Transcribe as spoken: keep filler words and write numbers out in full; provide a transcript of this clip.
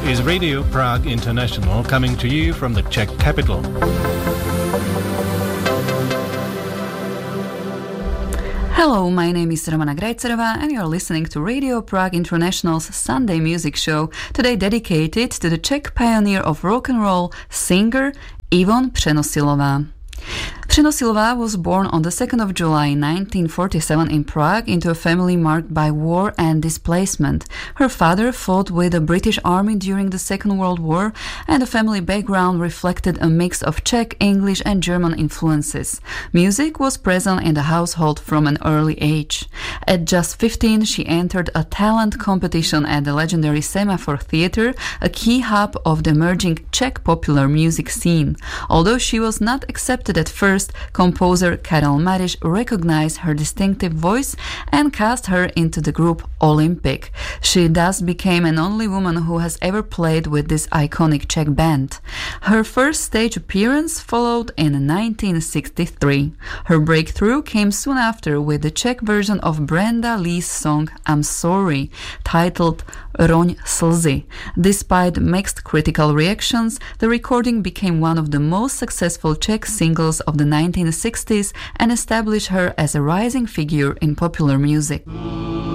is Radio Prague International, coming to you from the Czech capital. Hello, my name is Romana Grajcerova and you're listening to Radio Prague International's Sunday music show, today dedicated to the Czech pioneer of rock and roll, singer Ivon Přenosilová. Přenosilová was born on the second of July nineteen forty-seven in Prague into a family marked by war and displacement. Her father fought with the British Army during the Second World War, and the family background reflected a mix of Czech, English and German influences. Music was present in the household from an early age. At just fifteen, she entered a talent competition at the legendary Semaphore Theatre, a key hub of the emerging Czech popular music scene. Although she was not accepted at first, composer Karel Maryš recognized her distinctive voice and cast her into the group Olympic. She thus became an only woman who has ever played with this iconic Czech band. Her first stage appearance followed in nineteen sixty-three. Her breakthrough came soon after with the Czech version of Brenda Lee's song I'm Sorry, titled Roň slzy. Despite mixed critical reactions, the recording became one of the most successful Czech singles of the nineteen sixties and established her as a rising figure in popular music.